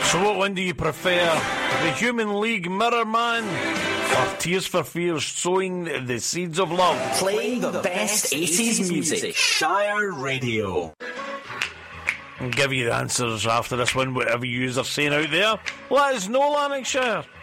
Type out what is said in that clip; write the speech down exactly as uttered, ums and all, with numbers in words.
So what one do you prefer? The Human League Mirror Man or Tears for Fears sowing the seeds of love? Playing the best eighties music. Shire Radio. I'll give you the answers after this one, whatever you are saying out there. Let us know, Lanarkshire.